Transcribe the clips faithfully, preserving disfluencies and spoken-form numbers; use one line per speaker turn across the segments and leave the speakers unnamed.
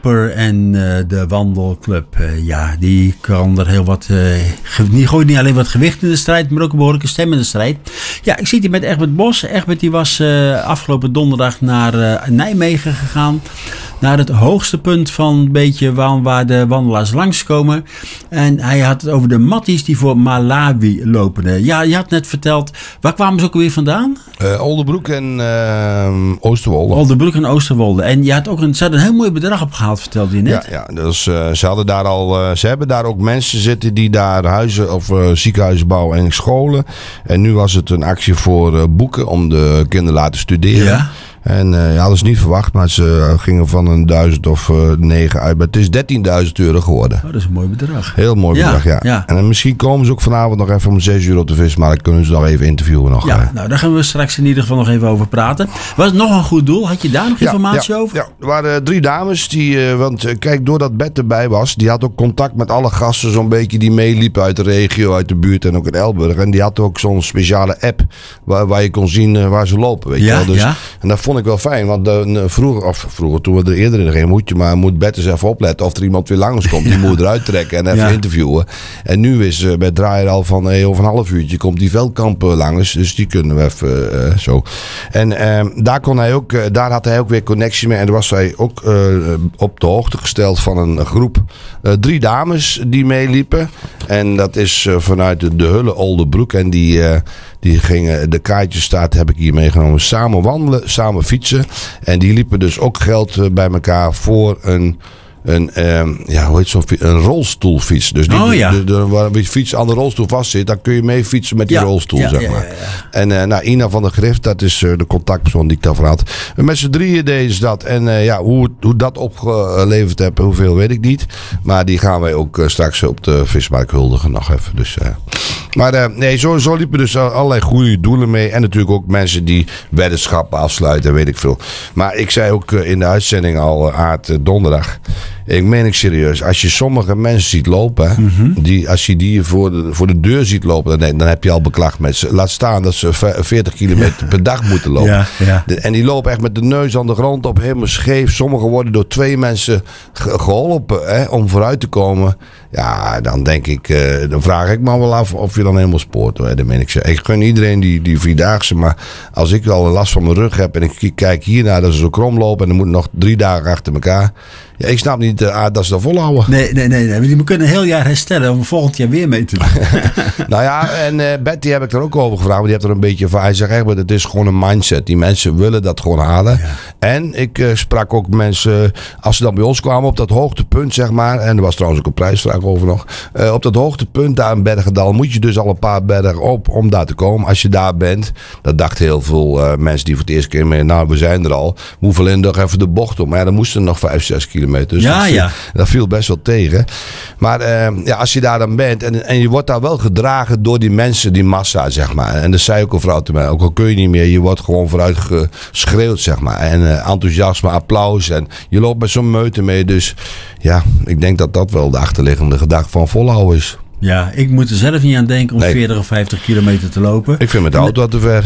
En uh, de wandelclub, uh, ja, die kan er heel wat... Uh, ge- die gooit niet alleen wat gewicht in de strijd, maar ook een behoorlijke stem in de strijd. Ja, ik zit hier met Egbert Bos. Egbert die was uh, afgelopen donderdag naar uh, Nijmegen gegaan. Naar het hoogste punt van een beetje waar, waar de wandelaars langskomen. En hij had het over de matties die voor Malawi lopen. Ja, je had net verteld, waar kwamen ze ook weer vandaan?
Uh, Oldebroek en uh, Oosterwolde.
Oldebroek en Oosterwolde. En je had ook een, ze hadden een heel mooi bedrag opgehaald, vertelde je net.
Ja, ja dus, uh, ze, hadden daar al, uh, ze hebben daar ook mensen zitten die daar huizen of uh, ziekenhuizen bouwen en scholen. En nu was het een actie voor uh, boeken om de kinderen laten studeren. Ja. En uh, ja, hadden ze niet verwacht, maar ze gingen van een duizend of uh, negen uit. Maar het is dertienduizend euro geworden.
Oh, dat is een mooi bedrag.
Heel mooi ja, bedrag, ja. ja. En dan misschien komen ze ook vanavond nog even om zes uur op de vismarkt. Dan kunnen ze nog even interviewen nog.
Ja, hè. Nou daar gaan we straks in ieder geval nog even over praten. Was het nog een goed doel? Had je daar nog
ja,
informatie
ja,
over?
Ja, er waren drie dames. Die, uh, want uh, kijk, doordat Bert erbij was, die had ook contact met alle gasten zo'n beetje die meeliepen uit de regio, uit de buurt en ook in Elburg. En die had ook zo'n speciale app waar, waar je kon zien uh, waar ze lopen. Weet
ja,
je wel. Dus,
ja.
En dat vond ik wel fijn, want uh, vroeger, of vroeger toen we er eerder in gingen, moet je maar moet Bert eens even opletten of er iemand weer langs komt. Die ja. moet eruit trekken en even ja. interviewen. En nu is uh, bij Draaier al van hey, over een half uurtje komt die Veldkamp uh, langs, dus die kunnen we even uh, zo. En uh, daar kon hij ook, uh, daar had hij ook weer connectie mee en daar was hij ook uh, op de hoogte gesteld van een groep uh, drie dames die meeliepen. En dat is uh, vanuit de, de Hulle Oldebroek en die uh, Die gingen, de kaartjes staat, heb ik hier meegenomen, samen wandelen, samen fietsen. En die liepen dus ook geld bij elkaar voor een, een, um, ja, hoe heet zo'n fiets? Een rolstoelfiets. Dus die,
oh, ja.
de, de, waar een fiets aan de rolstoel vast zit, dan kun je mee fietsen met die ja, rolstoel, ja, zeg maar. Ja, ja, ja. En uh, nou, Ina van der Grift, dat is uh, de contactpersoon die ik daarvoor had. Met z'n drieën deden ze dat. En uh, ja, hoe, hoe dat opgeleverd heb, hoeveel weet ik niet. Maar die gaan wij ook uh, straks op de vismarkt huldigen nog even. Dus... Uh, Maar uh, nee, zo, zo liepen dus allerlei goede doelen mee. En natuurlijk ook mensen die weddenschappen afsluiten, weet ik veel. Maar ik zei ook uh, in de uitzending al, uh, Aart, uh, donderdag. Ik meen ik serieus. Als je sommige mensen ziet lopen, mm-hmm. die, als je die voor de, voor de deur ziet lopen, dan, dan heb je al beklacht met ze. Laat staan dat ze veertig kilometer ja. per dag moeten lopen.
Ja, ja.
De, en die lopen echt met de neus aan de grond op, helemaal scheef. Sommigen worden door twee mensen ge- geholpen hè, om vooruit te komen. Ja, dan denk ik, uh, dan vraag ik me wel af of je dan helemaal spoort. Hoor. Dat meen ik zeg. Ik gun iedereen die, die vierdaagse, maar als ik al last van mijn rug heb en ik kijk hiernaar dat ze zo krom lopen en dan moet nog drie dagen achter elkaar. Ja, ik snap niet uh, dat ze dat volhouden.
Nee, nee, nee, nee. Die kunnen een heel jaar herstellen om volgend jaar weer mee te doen.
Nou ja, en uh, Betty heb ik er ook over gevraagd. Maar die heeft er een beetje van. Hij zegt echt, maar het is gewoon een mindset. Die mensen willen dat gewoon halen. Ja. En ik uh, sprak ook mensen, als ze dan bij ons kwamen op dat hoogtepunt, zeg maar. En er was trouwens ook een prijsvraag over nog. Uh, op dat hoogtepunt daar in Bergendal moet je dus al een paar bergen op om daar te komen. Als je daar bent, dat dachten heel veel uh, mensen die voor het eerst keer mee. Nou, we zijn er al. We hoeven alleen nog even de bocht op. Maar ja, dan moesten er nog vijf, zes kilometer. Dus
ja,
dat, viel,
ja.
dat viel best wel tegen. Maar uh, ja, als je daar dan bent en, en je wordt daar wel gedragen door die mensen, die massa, zeg maar. En dat zei ook een vrouw te mij, ook al kun je niet meer, je wordt gewoon vooruit geschreeuwd, zeg maar. En uh, enthousiasme, applaus en je loopt met zo'n meute mee. Dus ja, ik denk dat dat wel de achterliggende gedachte van volhouden is.
Ja, ik moet er zelf niet aan denken om nee. veertig of vijftig kilometer te lopen.
Ik vind met de auto wat te ver.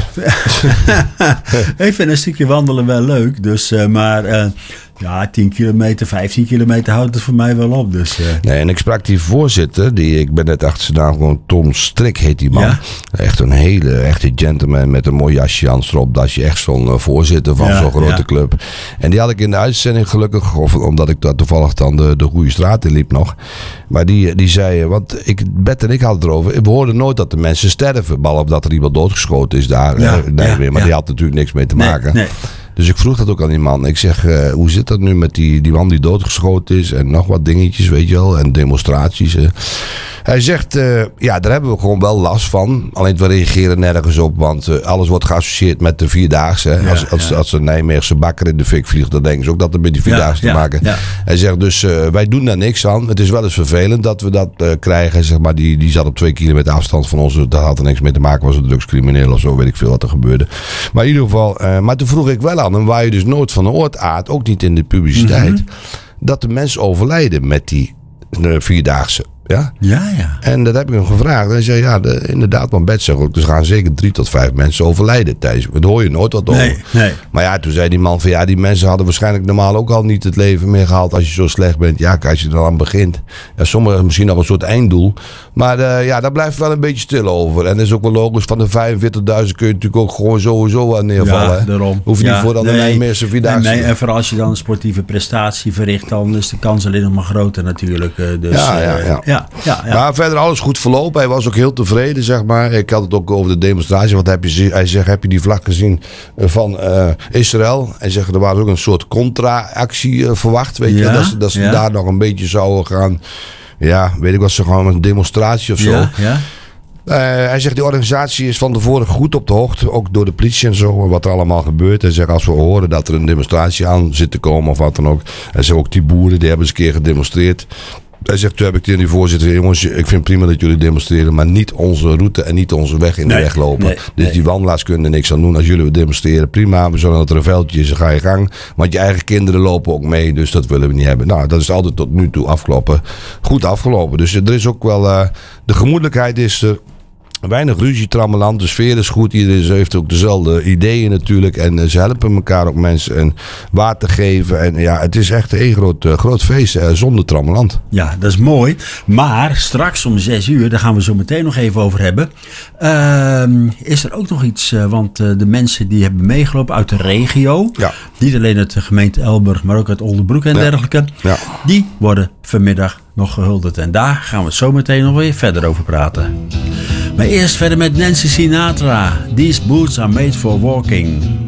Ik vind een stukje wandelen wel leuk. Dus, uh, maar uh, ja, tien kilometer, vijftien kilometer houdt het voor mij wel op. Dus, uh.
Nee, en ik sprak die voorzitter, die, ik ben net achter zijn naam, gewoon Tom Strik heet die man. Ja? Echt een hele echte gentleman met een mooi jasje aan, stropdasje. Echt zo'n uh, voorzitter van ja, zo'n grote ja. club. En die had ik in de uitzending gelukkig, of omdat ik daar toevallig dan de, de goede straat in liep nog. Maar die, die zei, want ik, Bert en ik hadden het erover, we hoorden nooit dat de mensen sterven. Behalve dat er iemand doodgeschoten is daar.
Ja,
uh, nee,
ja,
weer, maar
ja.
die had natuurlijk niks mee te
nee,
maken.
Nee.
Dus ik vroeg dat ook aan die man. Ik zeg, uh, hoe zit dat nu met die, die man die doodgeschoten is en nog wat dingetjes, weet je wel, en demonstraties. Uh. Hij zegt, uh, ja, daar hebben we gewoon wel last van. Alleen we reageren nergens op, want uh, alles wordt geassocieerd met de Vierdaagse. Ja, als, als, ja. als een Nijmeegse bakker in de fik vliegt, dan denken ze ook dat het met die Vierdaagse ja, te maken. Ja, ja. Hij zegt dus, uh, wij doen daar niks aan. Het is wel eens vervelend dat we dat uh, krijgen. Zeg maar, die, die zat op twee kilometer afstand van ons. Dat had er niks mee te maken, was een drugscrimineel of zo, weet ik veel wat er gebeurde. Maar in ieder geval, uh, maar toen vroeg ik wel aan hem, waar je dus nooit van hoort, Aard, ook niet in de publiciteit, mm-hmm. dat de mensen overlijden met die uh, Vierdaagse. Ja?
Ja, ja.
En dat heb ik hem gevraagd. En hij zei, ja, de, inderdaad, want Bert zegt ook, dus gaan zeker drie tot vijf mensen overlijden tijdens. Dat hoor je nooit wat over.
Nee, nee.
Maar ja, toen zei die man van, ja, die mensen hadden waarschijnlijk normaal ook al niet het leven meer gehaald als je zo slecht bent. Ja, als je er aan begint. Ja, sommigen misschien al een soort einddoel. Maar uh, ja, daar blijft wel een beetje stil over. En dat is ook wel logisch, van de vijfenveertigduizend kun je natuurlijk ook gewoon sowieso aan neervallen.
Ja, daarom.
Hoef je
ja,
niet voor dan
nee,
de Nijmeegse Vierdaagse.
Nee, en vooral als je dan een sportieve prestatie verricht, dan is de kans alleen nog maar groter natuurlijk. Uh, dus,
ja, ja, ja.
Uh, ja, ja, ja.
Maar verder alles goed verlopen. Hij was ook heel tevreden, zeg maar. Ik had het ook over de demonstratie. Wat heb je, hij zegt, heb je die vlag gezien van uh, Israël? Hij zegt, er was ook een soort contra-actie uh, verwacht. Weet
ja,
je, dat ze, dat ze
ja.
daar nog een beetje zouden gaan. Ja, weet ik wat, ze gewoon een demonstratie of zo.
Ja, ja.
Uh, hij zegt, die organisatie is van tevoren goed op de hoogte, ook door de politie en zo, wat er allemaal gebeurt. Hij zegt, als we horen dat er een demonstratie aan zit te komen of wat dan ook. Hij zegt, ook die boeren, die hebben eens een keer gedemonstreerd. Hij zegt, toen heb ik tegen die voorzitter, jongens, ik vind prima dat jullie demonstreren, maar niet onze route en niet onze weg in de
nee,
weg lopen.
Nee,
dus
nee.
die wandelaars kunnen er niks aan doen. Als jullie demonstreren, prima, we zullen dat er een veldje is, dan ga je gang. Want je eigen kinderen lopen ook mee, dus dat willen we niet hebben. Nou, dat is altijd tot nu toe afgelopen. Goed afgelopen. Dus er is ook wel, uh, de gemoedelijkheid is er. Weinig ruzie, trammeland, de sfeer is goed. Iedereen heeft ook dezelfde ideeën natuurlijk. En uh, ze helpen elkaar ook mensen en water geven. En ja, het is echt een groot, uh, groot feest uh, zonder trammeland.
Ja, dat is mooi. Maar straks om zes uur, daar gaan we zo meteen nog even over hebben. Uh, is er ook nog iets, uh, want uh, de mensen die hebben meegelopen uit de regio.
Ja.
Niet alleen uit de gemeente Elburg, maar ook uit Oldenbroek en
ja.
dergelijke.
Ja.
Die worden vanmiddag nog gehuldigd. En daar gaan we het zo meteen nog weer verder over praten. Maar eerst verder met Nancy Sinatra. These boots are made for walking.